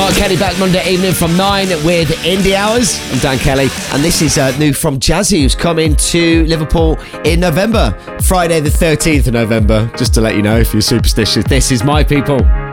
Mark Kelly back Monday evening from 9 with Indie Hours. I'm Dan Kelly, and this is new from Jazzy, who's coming to Liverpool in November, Friday the 13th of November. Just to let you know, if you're superstitious, this is My People.